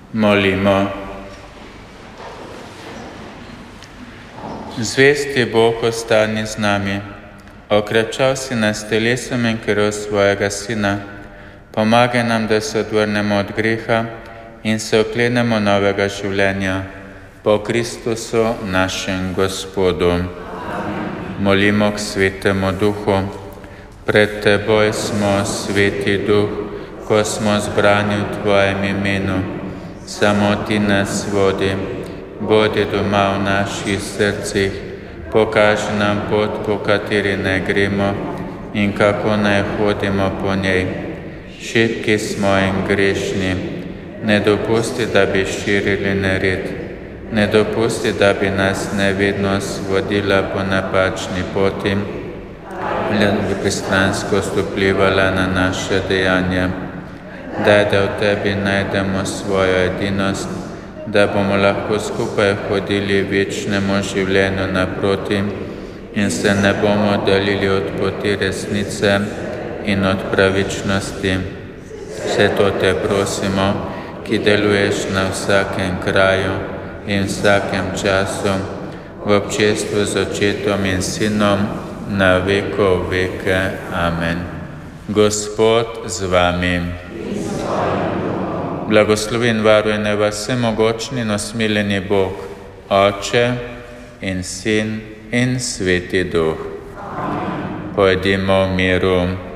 Molimo. Zvesti Bog, ostani z nami. Okrepčal si nas telesom in krvjo svojega Sina. Pomagaj nam, da se odvrnemo od greha in se oklenemo novega življenja. Po Kristusu našem Gospodu. Molimo k Svetemu Duhu. Pred Teboj smo, Sveti Duh, ko smo zbrani v Tvojem imenu. Samo Ti nas vodi. Bodi doma v naših srcih. Pokaži nam pot, po kateri ne gremo in kako naj hodimo po njej. Šibki smo in grešni. Ne dopusti, da bi širili nered. Ne dopusti, da bi nas nevednost vodila po napačni poti, da bi pristranskost vplivala na naše dejanja. Daj, da v Tebi najdemo svojo edinost, da bomo lahko skupaj hodili večnemu življenju naproti in se ne bomo oddaljili od poti resnice in od pravičnosti. Vse to Te prosimo, ki deluješ na vsakem kraju in vsakem času, v občestvu z Očetom in Sinom, na vekov veke. Amen. Gospod z vami. Blagoslovi in varuj naj vas vsemogočni in usmiljeni Bog, Oče in Sin in Sveti Duh. Pojdimo v miru.